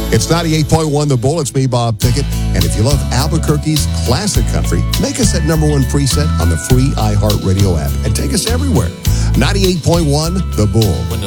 It's 98.1 The Bull. It's me, Bob Pickett. And if you love Albuquerque's classic country, make us that number one preset on the free iHeartRadio app and take us everywhere. 98.1 The Bull. When the